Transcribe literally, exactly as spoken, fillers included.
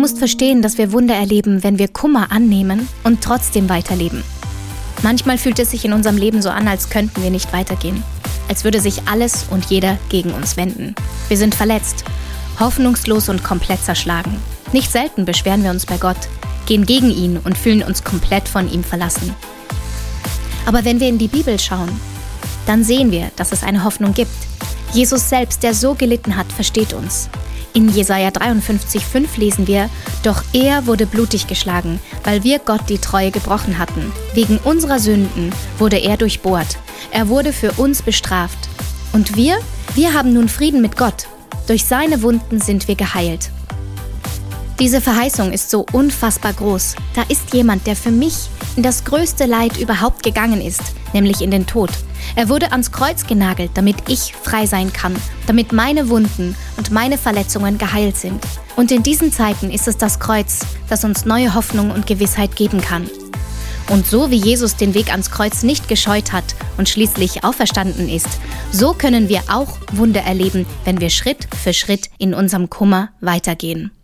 musst verstehen, dass wir Wunder erleben, wenn wir Kummer annehmen und trotzdem weiterleben. Manchmal fühlt es sich in unserem Leben so an, als könnten wir nicht weitergehen. Als würde sich alles und jeder gegen uns wenden. Wir sind verletzt, hoffnungslos und komplett zerschlagen. Nicht selten beschweren wir uns bei Gott, gehen gegen ihn und fühlen uns komplett von ihm verlassen. Aber wenn wir in die Bibel schauen, dann sehen wir, dass es eine Hoffnung gibt. Jesus selbst, der so gelitten hat, versteht uns. In Jesaja dreiundfünfzig fünf lesen wir: Doch er wurde blutig geschlagen, weil wir Gott die Treue gebrochen hatten. Wegen unserer Sünden wurde er durchbohrt. Er wurde für uns bestraft. Und wir? Wir haben nun Frieden mit Gott. Durch seine Wunden sind wir geheilt. Diese Verheißung ist so unfassbar groß. Da ist jemand, der für mich in das größte Leid überhaupt gegangen ist, nämlich in den Tod. Er wurde ans Kreuz genagelt, damit ich frei sein kann, damit meine Wunden und meine Verletzungen geheilt sind. Und in diesen Zeiten ist es das Kreuz, das uns neue Hoffnung und Gewissheit geben kann. Und so wie Jesus den Weg ans Kreuz nicht gescheut hat und schließlich auferstanden ist, so können wir auch Wunder erleben, wenn wir Schritt für Schritt in unserem Kummer weitergehen.